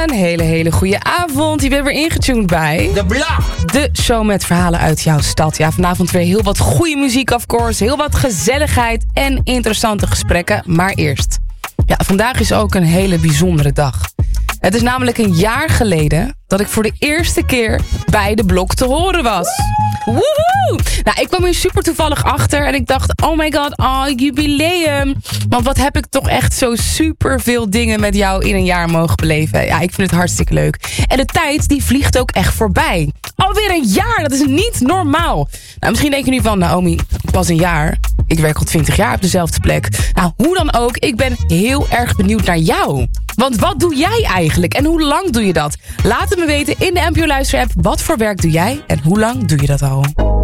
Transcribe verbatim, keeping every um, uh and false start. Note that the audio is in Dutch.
Een hele, hele goede avond. Je bent weer ingetuned bij De Blok. De show met verhalen uit jouw stad. Ja, vanavond weer heel wat goede muziek, of course. Heel wat gezelligheid en interessante gesprekken. Maar eerst. Ja, vandaag is ook een hele bijzondere dag. Het is namelijk een jaar geleden dat ik voor de eerste keer bij De Blok te horen was. Woehoe! Nou, ik kwam hier super toevallig achter en ik dacht, oh my god, oh, jubileum. Want wat heb ik toch echt zo super veel dingen met jou in een jaar mogen beleven. Ja, ik vind het hartstikke leuk. En de tijd, die vliegt ook echt voorbij. Alweer een jaar, dat is niet normaal. Nou, misschien denk je nu van, Naomi, pas een jaar. Ik werk al twintig jaar op dezelfde plek. Nou, hoe dan ook, ik ben heel erg benieuwd naar jou. Want wat doe jij eigenlijk en hoe lang doe je dat? Laat het me weten in de N P O Luister app. Wat voor werk doe jij en hoe lang doe je dat al?